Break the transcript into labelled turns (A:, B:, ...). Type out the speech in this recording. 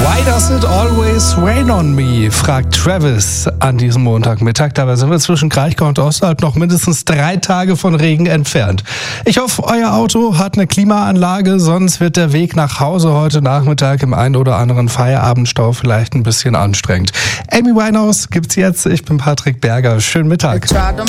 A: Why does it always rain on me? Fragt Travis an diesem Montagmittag. Dabei sind wir zwischen Kraichgau und Osterhalb noch mindestens 3 Tage von Regen entfernt. Ich hoffe, euer Auto hat eine Klimaanlage, sonst wird der Weg nach Hause heute Nachmittag im einen oder anderen Feierabendstau vielleicht ein bisschen anstrengend. Amy Winehouse gibt's jetzt. Ich bin Patrick Berger. Schönen Mittag.